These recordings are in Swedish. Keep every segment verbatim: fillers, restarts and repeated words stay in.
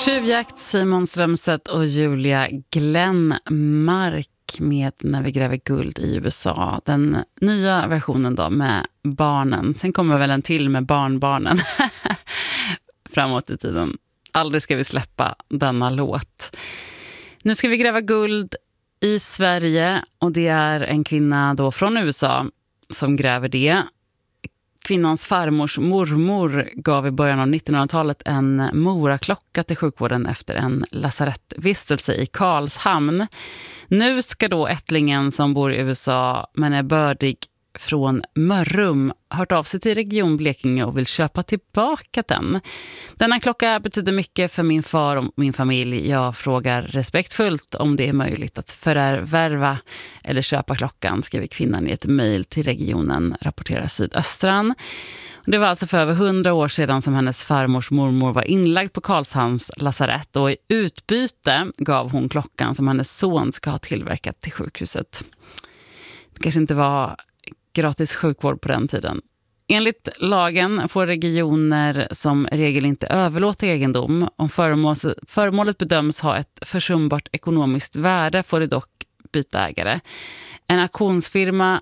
Tjuvjakt, Simon Strömstedt och Julia Glenmark med När vi gräver guld i U S A. Den nya versionen då med barnen. Sen kommer väl en till med barnbarnen framåt i tiden. Aldrig ska vi släppa denna låt. Nu ska vi gräva guld i Sverige och det är en kvinna då från U S A som gräver det. Kvinnans farmors mormor gav i början av nittonhundratalet en Mora-klocka till sjukvården efter en lasarettvistelse i Karlshamn. Nu ska då ättlingen som bor i U S A men är bördig från Mörrum hört av sig till Region Blekinge och vill köpa tillbaka den. Denna klocka betyder mycket för min far och min familj. Jag frågar respektfullt om det är möjligt att förvärva eller köpa klockan, skriver kvinnan i ett mejl till regionen, rapporterar Sydöstran. Det var alltså för över hundra år sedan som hennes farmors mormor var inlagd på Karlshamns lasarett och i utbyte gav hon klockan som hennes son ska ha tillverkat till sjukhuset. Det kanske inte var gratis sjukvård på den tiden. Enligt lagen får regioner som regel inte överlåta egendom. Om föremål, föremålet bedöms ha ett försumbart ekonomiskt värde får det dock byta ägare. En auktionsfirma,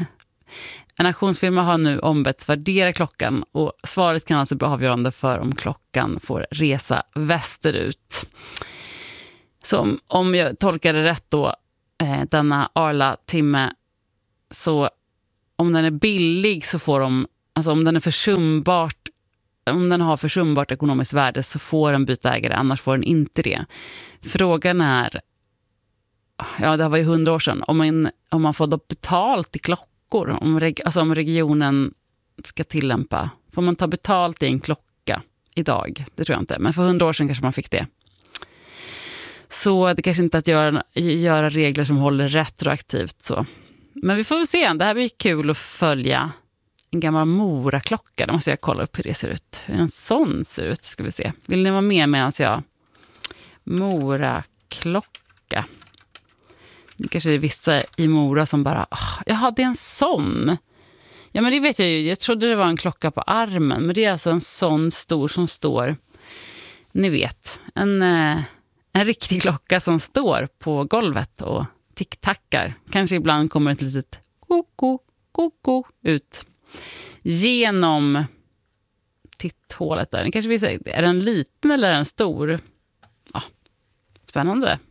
en auktionsfirma har nu ombetts värdera klockan och svaret kan alltså bli avgörande för om klockan får resa västerut. Så om jag tolkar det rätt då, eh, denna Arla-timme, så om den är billig så får de, alltså om den är försumbart, om den har försumbart ekonomiskt värde så får den byta ägare, annars får den inte det. Frågan är, ja det var ju hundra år sedan, om man, om man får då betalt i klockor, om, reg, alltså om regionen ska tillämpa, får man ta betalt i en klocka idag? Det tror jag inte, men för hundra år sedan kanske man fick det. Så det kanske inte att göra, göra regler som håller retroaktivt så. Men vi får väl se, det här blir kul att följa en gammal Mora-klocka. Då måste jag kolla upp hur det ser ut. Hur en sån ser ut, ska vi se. Vill ni vara med medan jag... Mora-klocka. Det kanske är vissa i Mora som bara, oh, jag hade en sån. Ja men det vet jag ju, jag trodde det var en klocka på armen. Men det är alltså en sån stor som står, ni vet, en, en riktig klocka som står på golvet och tick-tackar. Kanske ibland kommer ett litet koko, koko ut genom titthålet där. Kanske vi säger, är den liten eller är den stor? Ja, spännande.